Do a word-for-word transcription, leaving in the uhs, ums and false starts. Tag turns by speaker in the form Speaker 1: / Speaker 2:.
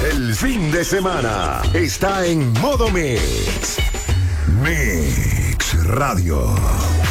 Speaker 1: El fin de semana está en modo Mix. Mix Radio.